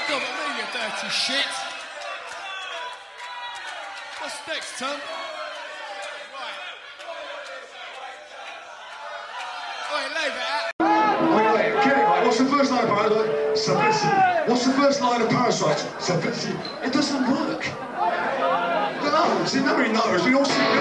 Stop at me, you dirty shit. What's next, Tom? Right. Oi, leave it out. Wait, get it right. What's the first line of Parasite? Subversive. What's the first line of Parasite? Subversive. It doesn't work. No, see, nobody knows. We all see.